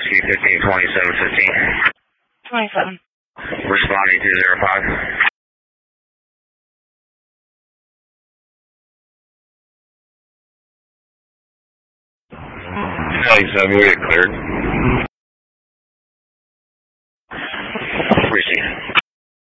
Whiskey 152715. 27. Responding 205. We get cleared.